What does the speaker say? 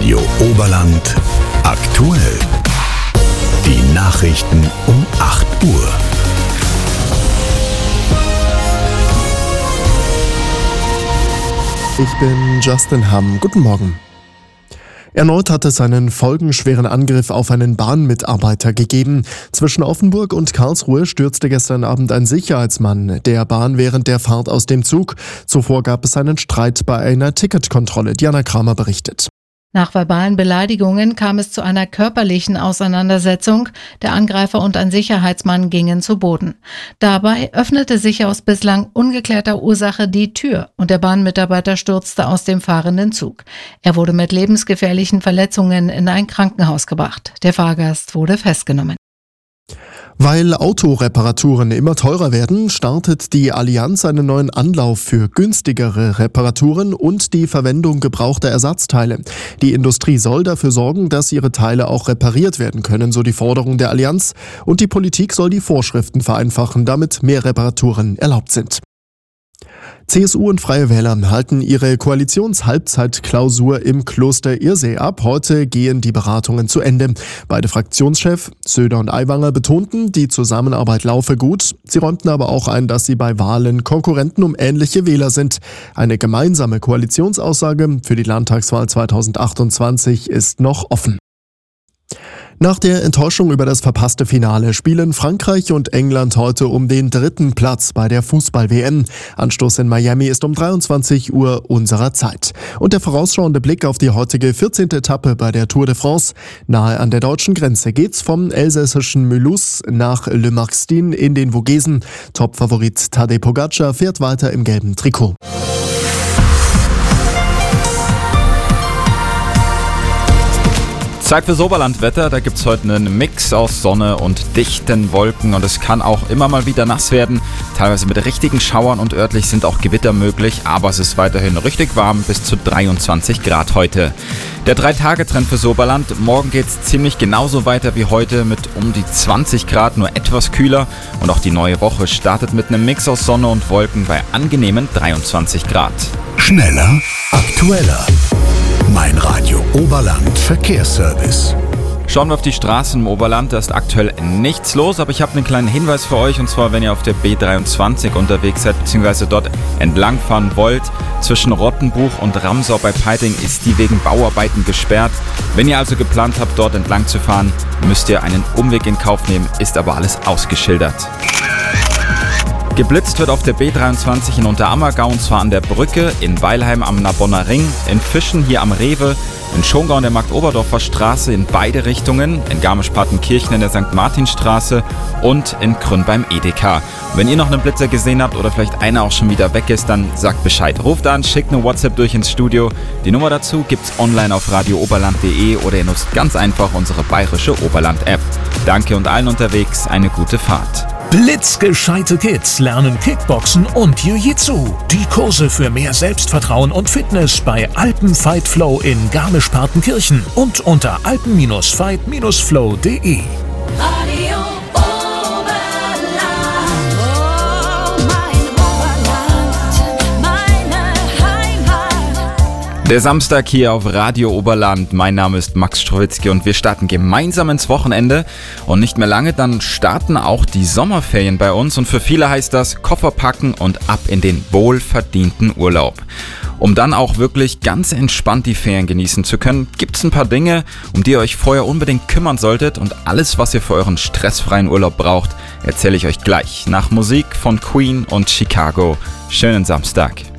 Radio Oberland aktuell. Die Nachrichten um 8 Uhr. Ich bin Justin Hamm. Guten Morgen. Erneut hat es einen folgenschweren Angriff auf einen Bahnmitarbeiter gegeben. Zwischen Offenburg und Karlsruhe stürzte gestern Abend ein Sicherheitsmann der Bahn während der Fahrt aus dem Zug. Zuvor gab es einen Streit bei einer Ticketkontrolle. Diana Kramer berichtet. Nach verbalen Beleidigungen kam es zu einer körperlichen Auseinandersetzung. Der Angreifer und ein Sicherheitsmann gingen zu Boden. Dabei öffnete sich aus bislang ungeklärter Ursache die Tür und der Bahnmitarbeiter stürzte aus dem fahrenden Zug. Er wurde mit lebensgefährlichen Verletzungen in ein Krankenhaus gebracht. Der Fahrgast wurde festgenommen. Weil Autoreparaturen immer teurer werden, startet die Allianz einen neuen Anlauf für günstigere Reparaturen und die Verwendung gebrauchter Ersatzteile. Die Industrie soll dafür sorgen, dass ihre Teile auch repariert werden können, so die Forderung der Allianz. Und die Politik soll die Vorschriften vereinfachen, damit mehr Reparaturen erlaubt sind. CSU und Freie Wähler halten ihre Koalitionshalbzeitklausur im Kloster Irsee ab. Heute gehen die Beratungen zu Ende. Beide Fraktionschefs, Söder und Aiwanger, betonten, die Zusammenarbeit laufe gut. Sie räumten aber auch ein, dass sie bei Wahlen Konkurrenten um ähnliche Wähler sind. Eine gemeinsame Koalitionsaussage für die Landtagswahl 2028 ist noch offen. Nach der Enttäuschung über das verpasste Finale spielen Frankreich und England heute um den 3. Platz bei der Fußball-WM. Anstoß in Miami ist um 23 Uhr unserer Zeit. Und der vorausschauende Blick auf die heutige 14. Etappe bei der Tour de France. Nahe an der deutschen Grenze geht's vom elsässischen Mulhouse nach Le Marxtin in den Vogesen. Topfavorit Tadej Pogacar fährt weiter im gelben Trikot. Zeit fürs Oberlandwetter, da gibt's heute einen Mix aus Sonne und dichten Wolken und es kann auch immer mal wieder nass werden, teilweise mit richtigen Schauern und örtlich sind auch Gewitter möglich, aber es ist weiterhin richtig warm, bis zu 23 Grad heute. Der 3-Tage-Trend fürs Oberland, morgen geht's ziemlich genauso weiter wie heute mit um die 20 Grad, nur etwas kühler und auch die neue Woche startet mit einem Mix aus Sonne und Wolken bei angenehmen 23 Grad. Schneller, aktueller. Mein Radio Oberland Verkehrsservice. Schauen wir auf die Straßen im Oberland, da ist aktuell nichts los, aber ich habe einen kleinen Hinweis für euch und zwar, wenn ihr auf der B23 unterwegs seid bzw. dort entlangfahren wollt, zwischen Rottenbuch und Ramsau bei Peiting ist die wegen Bauarbeiten gesperrt. Wenn ihr also geplant habt, dort entlang zu fahren, müsst ihr einen Umweg in Kauf nehmen, ist aber alles ausgeschildert. Geblitzt wird auf der B23 in Unterammergau und zwar an der Brücke, in Weilheim am Narbonner Ring, in Fischen hier am Rewe, in Schongau an der Markt-Oberdorfer Straße in beide Richtungen, in Garmisch-Partenkirchen in der St. Martinstraße und in Krünn beim Edeka. Wenn ihr noch einen Blitzer gesehen habt oder vielleicht einer auch schon wieder weg ist, dann sagt Bescheid. Ruft an, schickt eine WhatsApp durch ins Studio. Die Nummer dazu gibt's online auf radiooberland.de oder ihr nutzt ganz einfach unsere bayerische Oberland-App. Danke und allen unterwegs eine gute Fahrt. Blitzgescheite Kids lernen Kickboxen und Jiu-Jitsu. Die Kurse für mehr Selbstvertrauen und Fitness bei Alpen Fight Flow in Garmisch-Partenkirchen und unter alpen-fight-flow.de. Der Samstag hier auf Radio Oberland. Mein Name ist Max Strowitzki und wir starten gemeinsam ins Wochenende. Und nicht mehr lange, dann starten auch die Sommerferien bei uns. Und für viele heißt das Koffer packen und ab in den wohlverdienten Urlaub. Um dann auch wirklich ganz entspannt die Ferien genießen zu können, gibt's ein paar Dinge, um die ihr euch vorher unbedingt kümmern solltet. Und alles, was ihr für euren stressfreien Urlaub braucht, erzähle ich euch gleich nach Musik von Queen und Chicago. Schönen Samstag.